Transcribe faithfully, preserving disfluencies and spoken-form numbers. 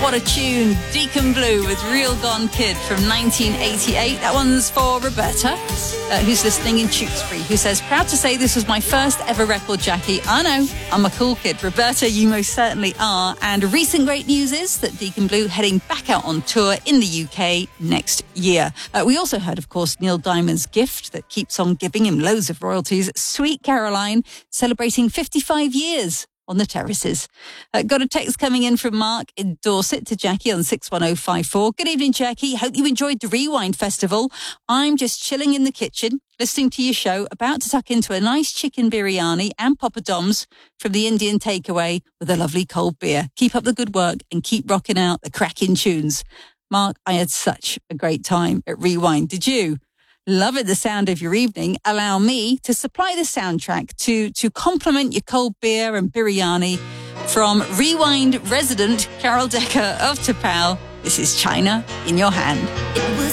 What a tune. Deacon Blue with Real Gone Kid from nineteen eighty-eight. That one's for Roberta, uh, who's listening in Tewkesbury, who says, proud to say this was my first ever record, Jackie. I know, I'm a cool kid. Roberta, you most certainly are. And recent great news is that Deacon Blue heading back out on tour in the U K next year. Uh, we also heard, of course, Neil Diamond's gift that keeps on giving him loads of royalties. Sweet Caroline, celebrating fifty-five years on the terraces. Uh, got a text coming in from Mark in Dorset to Jackie on six one oh five four. Good evening, Jackie. Hope you enjoyed the Rewind Festival. I'm just chilling in the kitchen, listening to your show, about to tuck into a nice chicken biryani and poppadoms from the Indian takeaway with a lovely cold beer. Keep up the good work and keep rocking out the cracking tunes. Mark, I had such a great time at Rewind. Did you? Loving the sound of your evening. Allow me to supply the soundtrack to, to complement your cold beer and biryani from Rewind resident Carol Decker of T'Pau. This is China in Your Hand. It was